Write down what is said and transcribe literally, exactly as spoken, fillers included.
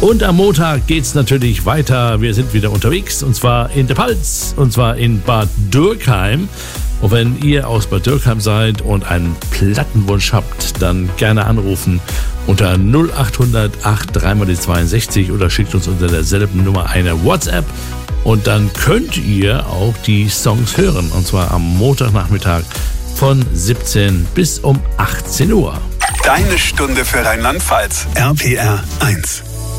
Und am Montag geht's natürlich weiter. Wir sind wieder unterwegs und zwar in der Pfalz und zwar in Bad Dürkheim. Und wenn ihr aus Bad Dürkheim seid und einen Plattenwunsch habt, dann gerne anrufen unter null acht hundert acht drei mal die zweiundsechzig oder schickt uns unter derselben Nummer eine WhatsApp. Und dann könnt ihr auch die Songs hören und zwar am Montagnachmittag von siebzehn bis um achtzehn Uhr. Deine Stunde für Rheinland-Pfalz. R P R eins.